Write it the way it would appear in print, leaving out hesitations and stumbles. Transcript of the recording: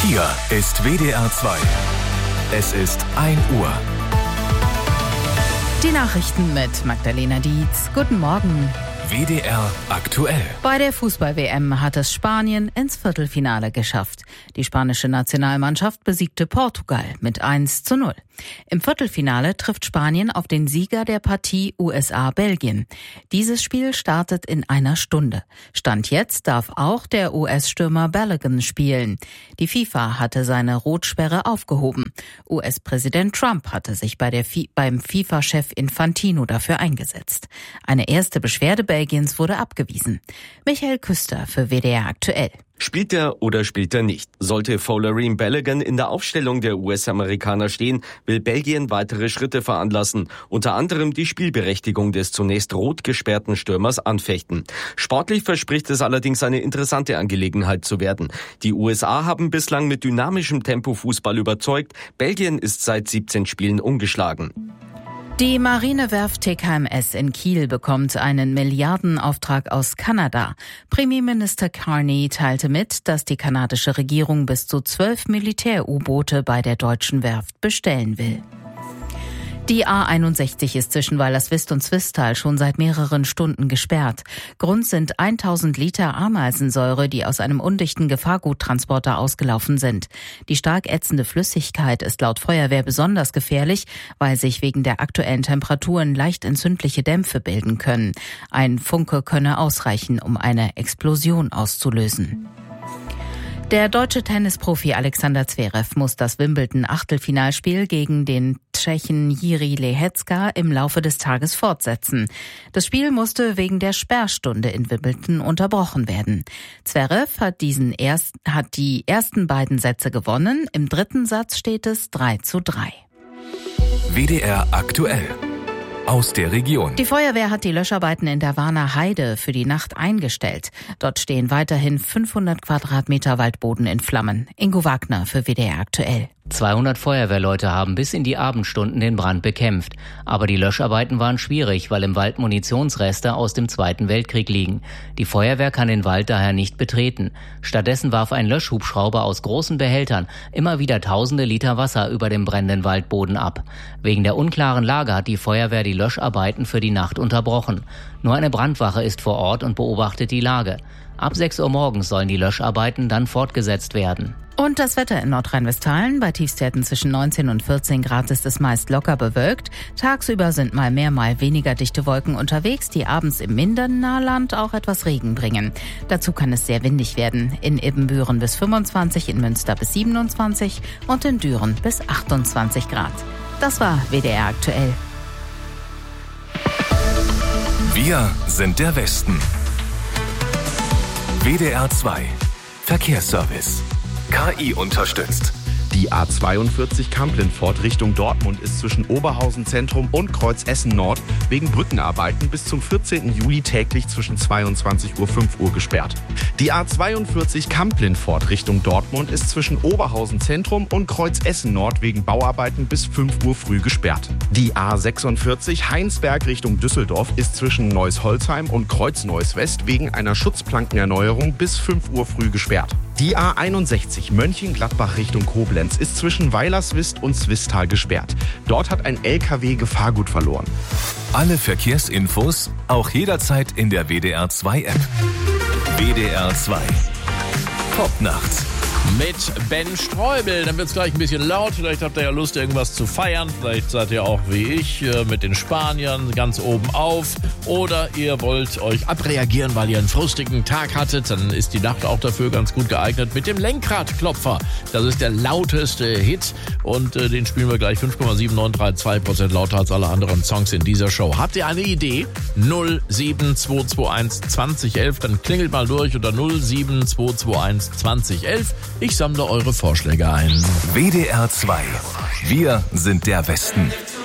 Hier ist WDR 2. Es ist 1 Uhr. Die Nachrichten mit Magdalena Dietz. Guten Morgen. WDR aktuell. Bei der Fußball-WM hat es Spanien ins Viertelfinale geschafft. Die spanische Nationalmannschaft besiegte Portugal mit 1:0. Im Viertelfinale trifft Spanien auf den Sieger der Partie USA-Belgien. Dieses Spiel startet in einer Stunde. Stand jetzt darf auch der US-Stürmer Balogun spielen. Die FIFA hatte seine Rotsperre aufgehoben. US-Präsident Trump hatte sich beim FIFA-Chef Infantino dafür eingesetzt. Eine erste Beschwerde Belgiens wurde abgewiesen. Michael Küster für WDR aktuell. Spielt er oder spielt er nicht? Sollte Folarin Balogun in der Aufstellung der US-Amerikaner stehen, will Belgien weitere Schritte veranlassen, unter anderem die Spielberechtigung des zunächst rot gesperrten Stürmers anfechten. Sportlich verspricht es allerdings eine interessante Angelegenheit zu werden. Die USA haben bislang mit dynamischem Tempo-Fußball überzeugt, Belgien ist seit 17 Spielen ungeschlagen. Die Marinewerft TKMS in Kiel bekommt einen Milliardenauftrag aus Kanada. Premierminister Carney teilte mit, dass die kanadische Regierung bis zu 12 Militär-U-Boote bei der deutschen Werft bestellen will. Die A61 ist zwischen Weilerswist und Zwistal schon seit mehreren Stunden gesperrt. Grund sind 1000 Liter Ameisensäure, die aus einem undichten Gefahrguttransporter ausgelaufen sind. Die stark ätzende Flüssigkeit ist laut Feuerwehr besonders gefährlich, weil sich wegen der aktuellen Temperaturen leicht entzündliche Dämpfe bilden können. Ein Funke könne ausreichen, um eine Explosion auszulösen. Der deutsche Tennisprofi Alexander Zverev muss das Wimbledon-Achtelfinalspiel gegen den Tschechen Jiří Lehecka im Laufe des Tages fortsetzen. Das Spiel musste wegen der Sperrstunde in Wimbledon unterbrochen werden. Zverev hat die ersten beiden Sätze gewonnen. Im dritten Satz steht es 3:3. WDR aktuell. Aus der Region. Die Feuerwehr hat die Löscharbeiten in der Warner Heide für die Nacht eingestellt. Dort stehen weiterhin 500 Quadratmeter Waldboden in Flammen. Ingo Wagner für WDR aktuell. 200 Feuerwehrleute haben bis in die Abendstunden den Brand bekämpft. Aber die Löscharbeiten waren schwierig, weil im Wald Munitionsreste aus dem Zweiten Weltkrieg liegen. Die Feuerwehr kann den Wald daher nicht betreten. Stattdessen warf ein Löschhubschrauber aus großen Behältern immer wieder tausende Liter Wasser über dem brennenden Waldboden ab. Wegen der unklaren Lage hat die Feuerwehr die Löscharbeiten für die Nacht unterbrochen. Nur eine Brandwache ist vor Ort und beobachtet die Lage. Ab 6 Uhr morgens sollen die Löscharbeiten dann fortgesetzt werden. Und das Wetter in Nordrhein-Westfalen. Bei Tiefstwerten zwischen 19 und 14 Grad ist es meist locker bewölkt. Tagsüber sind mal mehr, mal weniger dichte Wolken unterwegs, die abends im Mindernahland auch etwas Regen bringen. Dazu kann es sehr windig werden. In Ibbenbüren bis 25, in Münster bis 27 und in Düren bis 28 Grad. Das war WDR aktuell. Wir sind der Westen. WDR 2. Verkehrsservice. KI unterstützt. Die A42 Kamp-Lintfort Richtung Dortmund ist zwischen Oberhausen Zentrum und Kreuz Essen Nord wegen Brückenarbeiten bis zum 14. Juli täglich zwischen 22 Uhr und 5 Uhr gesperrt. Die A42 Kamp-Lintfort Richtung Dortmund ist zwischen Oberhausen Zentrum und Kreuz Essen Nord wegen Bauarbeiten bis 5 Uhr früh gesperrt. Die A46 Heinsberg Richtung Düsseldorf ist zwischen Neuss-Holzheim und Kreuz Neuss West wegen einer Schutzplankenerneuerung bis 5 Uhr früh gesperrt. Die A61 Mönchengladbach Richtung Koblenz ist zwischen Weilerswist und Zwistal gesperrt. Dort hat ein LKW Gefahrgut verloren. Alle Verkehrsinfos auch jederzeit in der WDR 2 App. WDR 2. Popnacht. Mit Ben Streubel. Dann wird es gleich ein bisschen laut. Vielleicht habt ihr ja Lust, irgendwas zu feiern. Vielleicht seid ihr auch wie ich mit den Spaniern ganz oben auf. Oder ihr wollt euch abreagieren, weil ihr einen frustigen Tag hattet. Dann ist die Nacht auch dafür ganz gut geeignet mit dem Lenkradklopfer. Das ist der lauteste Hit. Und den spielen wir gleich 5,7932% lauter als alle anderen Songs in dieser Show. Habt ihr eine Idee? 07221 2011. Dann klingelt mal durch unter 07221 2011. Ich sammle eure Vorschläge ein. WDR 2. Wir sind der Westen.